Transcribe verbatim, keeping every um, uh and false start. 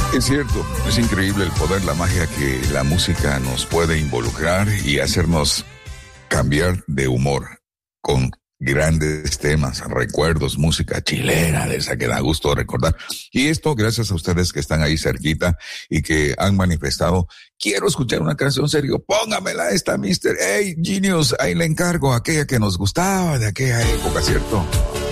Es cierto, es increíble el poder, la magia que la música nos puede involucrar y hacernos cambiar de humor con grandes temas, recuerdos, música chilena, de esa que da gusto recordar. Y esto gracias a ustedes que están ahí cerquita y que han manifestado, quiero escuchar una canción serio, póngamela esta, mister Hey, Genius, ahí le encargo, aquella que nos gustaba de aquella época, ¿cierto?